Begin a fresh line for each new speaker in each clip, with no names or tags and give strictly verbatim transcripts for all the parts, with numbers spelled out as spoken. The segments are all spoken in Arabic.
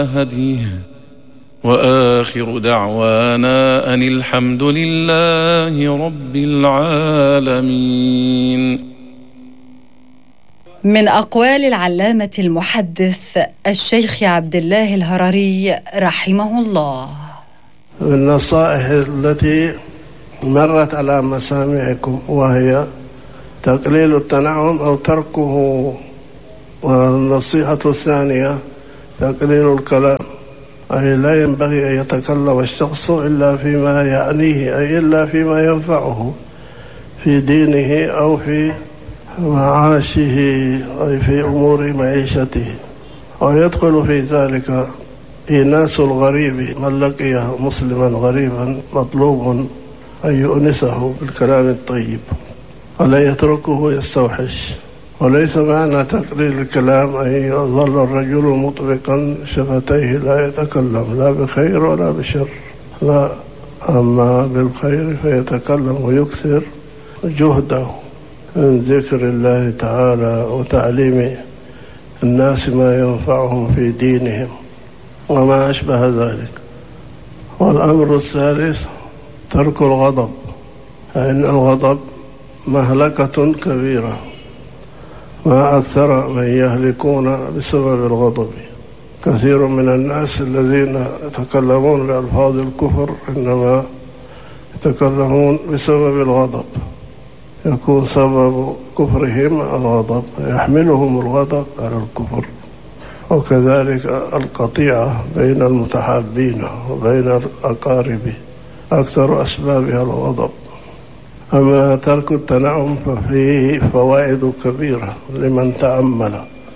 هديه وآخر دعوانا أن الحمد لله رب العالمين.
من أقوال العلامة المحدث الشيخ عبد الله الهرري رحمه الله:
النصائح التي مرت على مسامعكم وهي تقليل التنعم أو تركه، والنصيحة الثانية تقليل الكلام، أي لا ينبغي أن يتكلم الشخص إلا فيما يعنيه، أي إلا فيما ينفعه في دينه أو في معاشه أي في أمور معيشته. ويدخل في ذلك إيناس الغريب، من لقي مسلما غريبا مطلوب أن يؤنسه بالكلام الطيب ولا يتركه يستوحش. وليس معنى تقليل الكلام أن يظل الرجل مطبقا شفتيه لا يتكلم لا بخير ولا بشر، لا، أما بالخير فيتكلم ويكثر جهده من ذكر الله تعالى وتعليم الناس ما ينفعهم في دينهم وما أشبه ذلك. والأمر الثالث ترك الغضب، فإن الغضب مهلكة كبيرة، ما أكثر من يهلكون بسبب الغضب. كثير من الناس الذين يتكلمون بألفاظ الكفر إنما يتكلمون بسبب الغضب، يكون سبب كفرهم الغضب، يحملهم الغضب على الكفر. وكذلك القطيعة بين المتحابين وبين الأقارب أكثر أسبابها الغضب. أما ترك التنعم ففيه فوائد كبيرة لمن تأمل،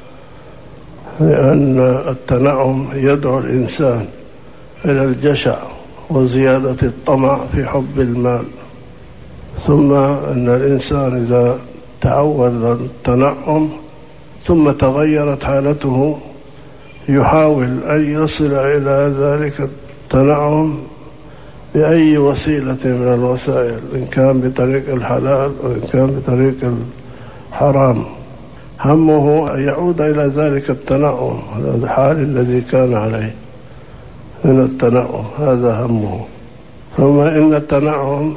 لأن التنعم يدعو الإنسان إلى الجشع وزيادة الطمع في حب المال. ثم أن الإنسان إذا تعود التنعم ثم تغيرت حالته يحاول أن يصل إلى ذلك التنعم بأي وسيلة من الوسائل، إن كان بطريق الحلال وإن كان بطريق الحرام. همه أن يعود إلى ذلك التنعم، هذا الحال الذي كان عليه من التنعم، هذا همه. ثم إن التنعم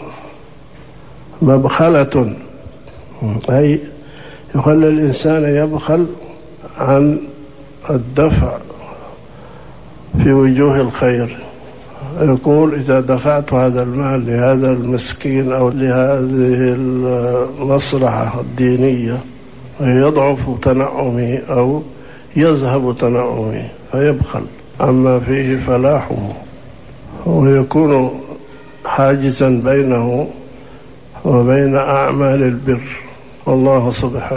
مبخلة، أي يخلي الإنسان يبخل عن الدفع في وجوه الخير. يقول إذا دفعت هذا المال لهذا المسكين أو لهذه المصلحة الدينية يضعف تنعمي أو يذهب تنعمي فيبخل عما فيه فلاحه، ويكون حاجزا بينه وبين أعمال البر. والله سبحانه